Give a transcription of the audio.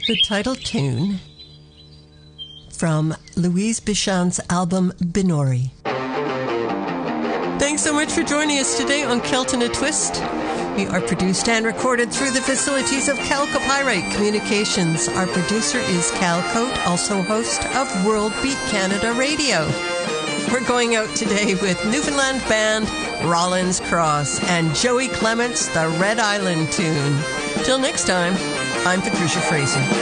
the title tune from Louise Bichon's album Binori. Thanks so much for joining us today on Celt in a Twist. We are produced and recorded through the facilities of Calcopyrite Communications. Our producer is Cal Coate, also host of World Beat Canada Radio. We're going out today with Newfoundland band Rollins Cross and Joey Clement's The Red Island Tune. Till next time, I'm Patricia Fraser.